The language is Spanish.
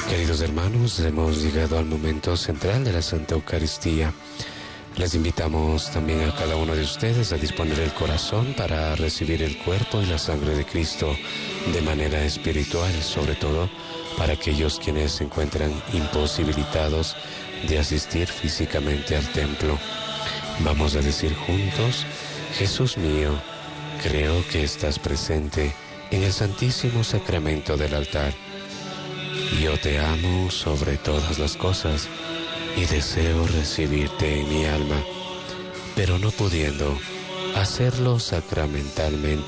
Queridos hermanos, hemos llegado al momento central de la Santa Eucaristía. Les invitamos también a cada uno de ustedes a disponer el corazón para recibir el cuerpo y la sangre de Cristo de manera espiritual, sobre todo para aquellos quienes se encuentran imposibilitados de asistir físicamente al templo. Vamos a decir juntos: Jesús mío, creo que estás presente en el Santísimo Sacramento del altar. Yo te amo sobre todas las cosas y deseo recibirte en mi alma, pero no pudiendo hacerlo sacramentalmente